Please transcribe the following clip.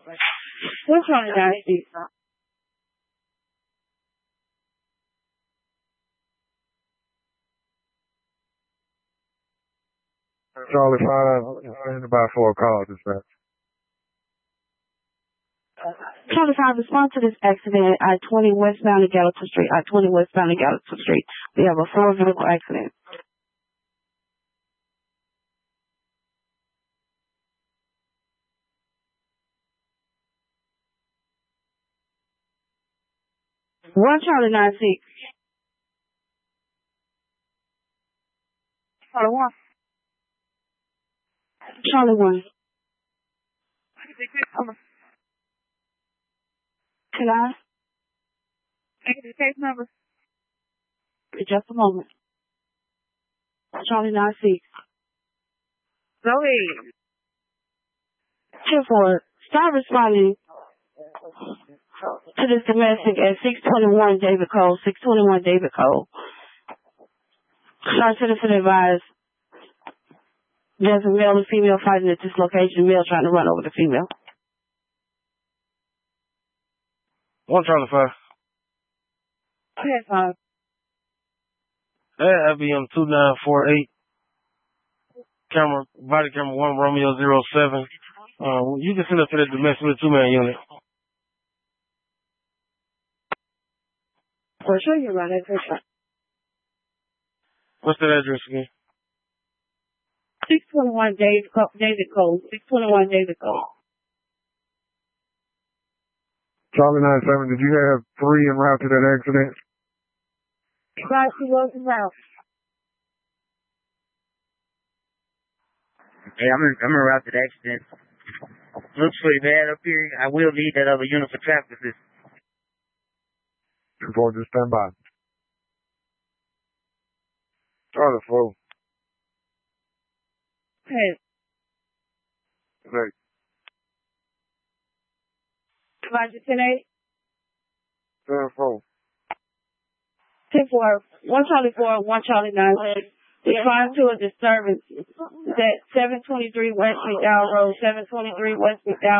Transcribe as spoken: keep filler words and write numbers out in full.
One Charlie nine six. Charlie five, in about four call dispatch. Charlie five, respond to this accident, I twenty westbound to Gallatin Street, I twenty westbound to Gallatin Street. We have a four vehicle accident. One Charlie nine six. Charlie one. Charlie one. Can I? I get the case number. Just a moment. Charlie nine six. Go ahead. ten four. Start responding to this domestic at six twenty-one David Cole. six twenty-one David Cole. Star citizen advised there's a male and female fighting at this location. Male trying to run over the female. One Charlie five. Okay, five. That I B M two nine four eight. Camera, body camera one Romeo zero seven. Uh, you can send up to the domestic with a two man unit. For sure you're right, that's for sure. What's that address again? six twenty-one David Cole. David Cole. six twenty-one David Cole. Charlie nine seven, did you have three en route to that accident? Right, she was en route. Hey, I'm in, I'm in route to the accident. Looks pretty bad up here. I will need that other unit for traffic assist. two four, just stand by. Charlie four. Hey. Right. Roger, ten eight. ten four. ten four. one Charlie four, one Charlie nine. Respond to a disturbance at seven twenty-three West McDowell Road, seven twenty-three West McDowell